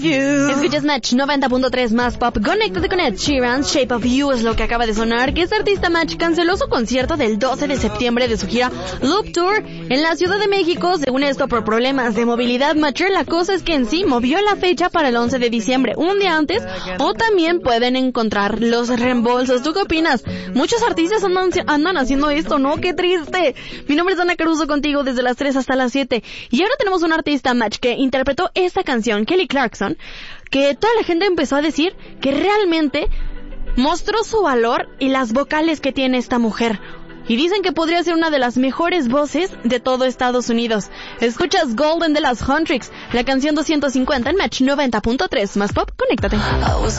Escuchas Match 90.3 más pop. Conéctate con Ed Sheeran. Shape of You es lo que acaba de sonar. Que este artista Match canceló su concierto del 12 de septiembre de su gira Loop Tour en la Ciudad de México. Según esto, por problemas de movilidad. Match, la cosa es que en sí movió la fecha para el 11 de diciembre, un día antes, o también pueden encontrar los reembolsos. ¿Tú qué opinas? Muchos artistas andan haciendo esto, ¿no? ¡Qué triste! Mi nombre es Ana Caruso, contigo desde las 3 hasta las 7. Y ahora tenemos un artista Match que interpretó esta canción, Kelly Clarkson, que toda la gente empezó a decir que realmente mostró su valor y las vocales que tiene esta mujer. Y dicen que podría ser una de las mejores voces de todo Estados Unidos. Escuchas Golden de las Huntrix, la canción 250 en Match 90.3 más pop. Conéctate.